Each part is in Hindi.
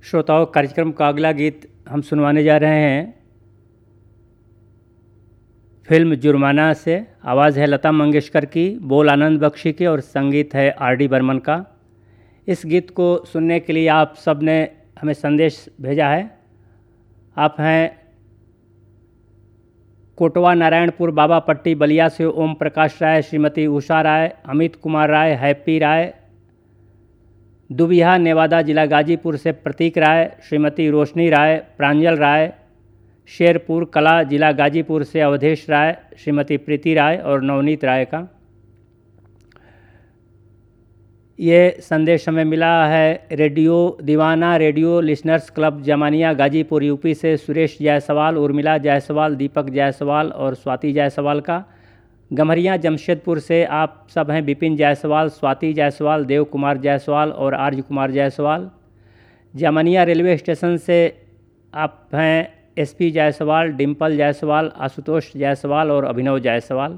श्रोताओं, कार्यक्रम का अगला गीत हम सुनवाने जा रहे हैं फिल्म जुर्माना से। आवाज़ है लता मंगेशकर की, बोल आनंद बख्शी के और संगीत है आर.डी. बर्मन का। इस गीत को सुनने के लिए आप सब ने हमें संदेश भेजा है। आप हैं कोटवा नारायणपुर बाबा पट्टी बलिया से ओम प्रकाश राय, श्रीमती उषा राय, अमित कुमार राय, हैप्पी राय। दुबिहा नेवादा जिला गाजीपुर से प्रतीक राय, श्रीमती रोशनी राय, प्रांजल राय। शेरपुर कला जिला गाजीपुर से अवधेश राय, श्रीमती प्रीति राय और नवनीत राय का ये संदेश हमें मिला है रेडियो दीवाना radio listeners club Zamania Ghazipur UP से सुरेश जायसवाल, उर्मिला जायसवाल, दीपक जायसवाल और स्वाति जायसवाल का। गम्हरिया जमशेदपुर से आप सब हैं विपिन जायसवाल, स्वाति जायसवाल, देव कुमार जायसवाल और आर्य कुमार जायसवाल। जामनिया रेलवे स्टेशन से आप हैं एसपी जायसवाल, डिम्पल जायसवाल, आशुतोष जायसवाल और अभिनव जायसवाल।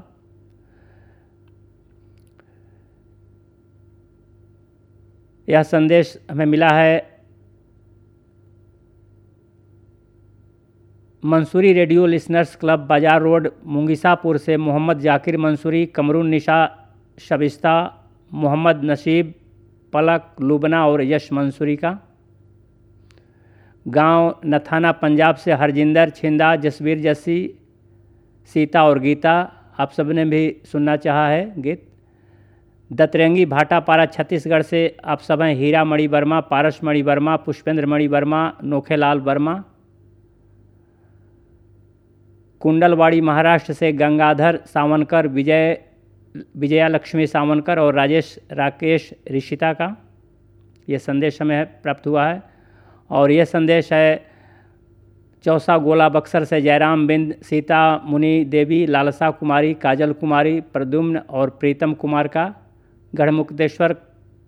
यह संदेश हमें मिला है मंसूरी रेडियो लिसनर्स क्लब बाजार रोड मुंगिसापुर से मोहम्मद जाकिर मंसूरी, कमरुन निशा शबिस्ता, मोहम्मद नसीब, पलक, लुबना और यश मंसूरी का। गांव नथाना पंजाब से हरजिंदर, छिंदा, जसवीर जस्सी, सीता और गीता, आप सब ने भी सुनना चाहा है गीत। दतरंगी भाटापारा छत्तीसगढ़ से आप सब हैं हीरा मणि वर्मा, पारस मणि वर्मा, पुष्पेंद्र मणि वर्मा, नोखेलाल वर्मा। कुंडलवाड़ी महाराष्ट्र से गंगाधर सावनकर, विजया लक्ष्मी सावनकर और राकेश ऋषिता का ये संदेश हमें प्राप्त हुआ है। और ये संदेश है चौसा गोला बक्सर से जयराम बिंद, सीता मुनि देवी, लालसा कुमारी, काजल कुमारी, प्रद्युम्न और प्रीतम कुमार का। गढ़मुक्तेश्वर